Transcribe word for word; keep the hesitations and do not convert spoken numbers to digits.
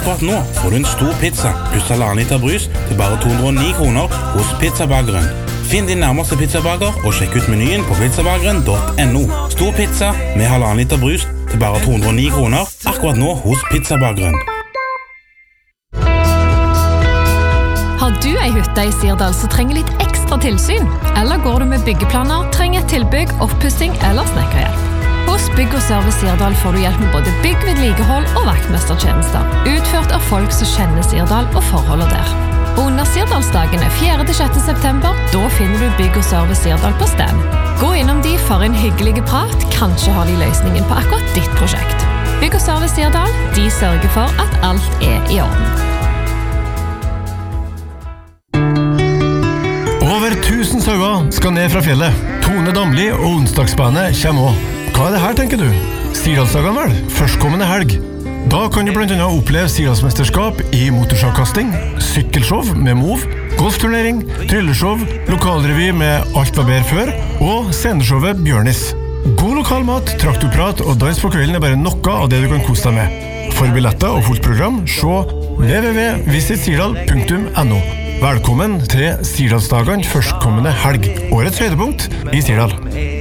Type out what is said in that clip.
Akkurat nå får du en stor pizza pluss halvannen liter brus til bare to hundre og ni kroner hos Pizzabageren. Finn din nærmeste pizzabager og sjekk ut menyen på pizzabageren punktum no. Stor pizza med halvannen liter brus til bare to hundre og ni kroner akkurat nå hos Pizzabageren. Har du ei hytte i Sirdal som trenger litt ekstra tilsyn? Eller går du med byggeplaner, trenger et tilbygg, oppussing eller snekkerhjelp? Hos Bygg og Service Sirdal får du hjelp med både byggvedlikehold og vaktmestertjenester, utført av folk som kjenner Sirdal og forholdet der. Under Sirdalsdagene fjerde til sjette september, da finner du Bygg og Service Sirdal på stand. Gå innom de for en hyggelig prat, kanskje har de løsningen på akkurat ditt prosjekt. Bygg og Service Sirdal, de sørger for at alt er i orden. Over tusen sauer skal ned fra fjellet. Tone Damli og onsdagsbandet kommer også. Hva er det her, tenker du? Sirdalsdagene vel? Førstkommende helg. Da kan du blant annet oppleve Sirdalsmesterskap i motorsagkasting, sykkelshow med mov, golfturnering, trylleshow, lokalrevy med Alt var bedre før, og sceneshowet Bjørnis. God lokalmat, traktorprat og dans på kvelden er bare noe av det du kan kose deg med. For billetter og fullt program, se w w w punktum visit sirdal punktum no. Velkommen til Sirdalsdagene førstkommende helg, årets høydepunkt i Sirdal.